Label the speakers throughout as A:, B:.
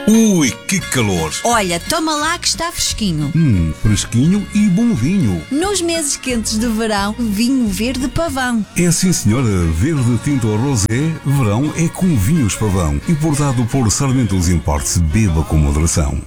A: Ui, que calor!
B: Olha, toma lá que está fresquinho.
A: Fresquinho e bom vinho.
B: Nos meses quentes de verão, vinho verde pavão.
A: É sim, senhora. Verde tinto rosé, verão é com vinhos pavão. Importado por Sarmentos Imports. Beba com moderação.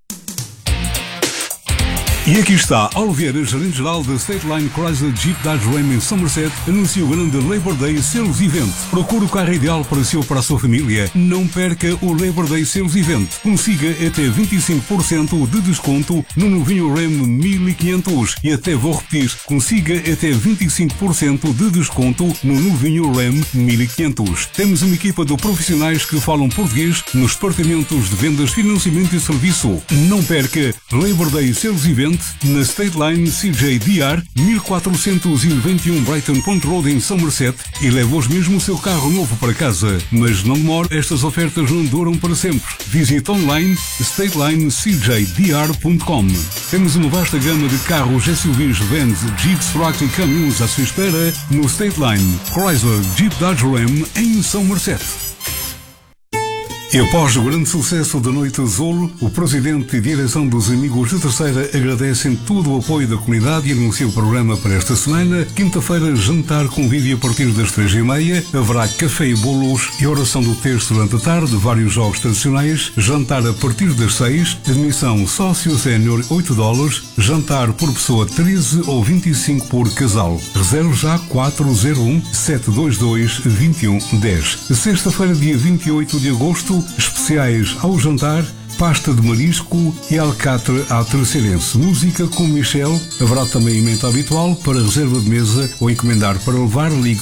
A: E aqui está, Oliveira, gerente-geral da State Line Chrysler Jeep Dodge Ram em Somerset, anuncia o grande Labor Day Sales Event. Procure o carro ideal para si ou para a sua família. Não perca o Labor Day Sales Event. Consiga até 25% de desconto no novinho Ram 1500. E até vou repetir, consiga até 25% de desconto no novinho Ram 1500. Temos uma equipa de profissionais que falam português nos departamentos de vendas, financiamento e serviço. Não perca Labor Day Sales Event na State Line CJ-DR 1421 Brighton Point Road em Somerset e leve hoje mesmo o seu carro novo para casa. Mas não demore, estas ofertas não duram para sempre. Visite online statelinecjdr.com. Temos uma vasta gama de carros, SUVs, vans, Jeeps, Trucks e caminhões à sua espera no State Line Chrysler Jeep Dodge Ram em Somerset. E após o grande sucesso da Noite Azul, o presidente e direção dos Amigos de Terceira agradecem todo o apoio da comunidade e anunciam o programa para esta semana. Quinta-feira, jantar convívio a partir das 3h30. Haverá café e bolos e oração do texto durante a tarde, vários jogos tradicionais. Jantar a partir das 6. Admissão sócio sénior $8. Jantar por pessoa 13 ou 25 por casal. Reserve já 401-722-2110. Sexta-feira, dia 28 de agosto, especiais ao jantar, pasta de marisco e alcatra à terceirense. Música com Michel. Haverá também emenda habitual para reserva de mesa ou encomendar para levar. Ligue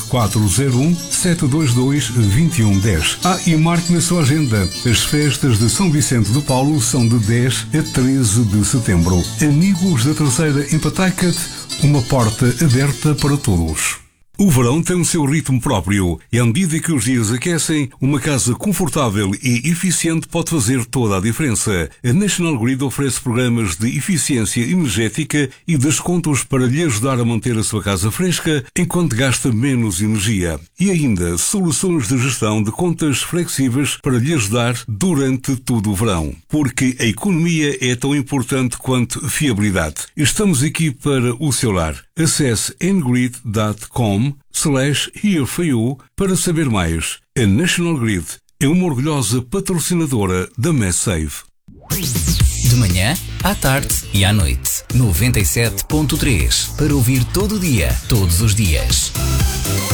A: 401-722-2110. E marque na sua agenda. As festas de São Vicente de Paulo são de 10 a 13 de setembro. Amigos da Terceira em Patacat, uma porta aberta para todos. O verão tem o seu ritmo próprio e, à medida que os dias aquecem, uma casa confortável e eficiente pode fazer toda a diferença. A National Grid oferece programas de eficiência energética e descontos para lhe ajudar a manter a sua casa fresca enquanto gasta menos energia. E ainda, soluções de gestão de contas flexíveis para lhe ajudar durante todo o verão. Porque a economia é tão importante quanto fiabilidade. Estamos aqui para o seu lar. Acesse ngrid.com/here for you para saber mais. A National Grid é uma orgulhosa patrocinadora da MassSave.
C: De manhã, à tarde e à noite. 97.3 para ouvir todo o dia, todos os dias.